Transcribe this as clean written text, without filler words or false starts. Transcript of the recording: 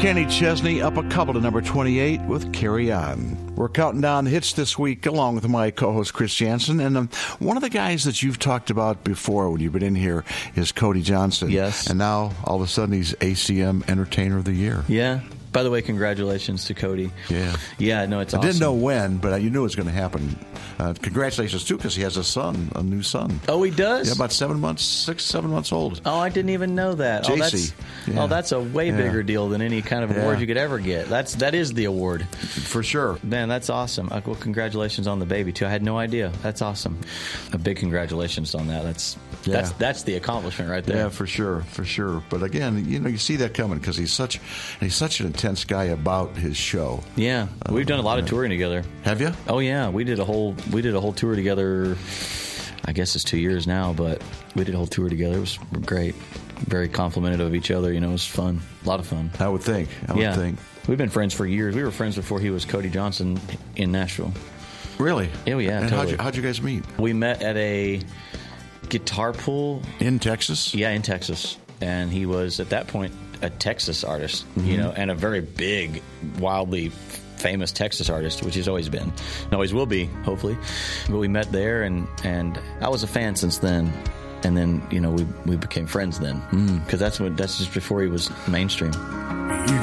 Kenny Chesney up a couple to number 28 with Carry On. We're counting down hits this week along with my co-host Chris Jansen. And one of the guys that you've talked about before when you've been in here is Cody Johnson. Yes. And now all of a sudden he's ACM Entertainer of the Year. Yeah. By the way, congratulations to Cody. Yeah. Yeah, no, it's awesome. I didn't know when, but you knew it was going to happen. Congratulations, too, because he has a new son. Oh, he does? Yeah, about 7 months, 7 months old. Oh, I didn't even know that. JC. That's a way bigger deal than any kind of award you could ever get. That is the award. For sure. Man, that's awesome. Well, congratulations on the baby, too. I had no idea. That's awesome. A big congratulations on that. That's the accomplishment right there. Yeah, for sure. But again, you see that coming because he's such an intense guy about his show. Yeah, we've done a lot of touring together. Have you? Oh yeah, we did a whole tour together. I guess it's 2 years now, but we did a whole tour together. It was great. Very complimentary of each other. It was fun. A lot of fun. I would think. We've been friends for years. We were friends before he was Cody Johnson in Nashville. Really? Oh yeah. And totally. how'd you guys meet? We met at a guitar pool in Texas. Yeah, in Texas, and he was at that point a Texas artist, and a very big, wildly famous Texas artist, which he's always been, and always will be, hopefully. But we met there, and I was a fan since then. And then we became friends then, because that's just before he was mainstream.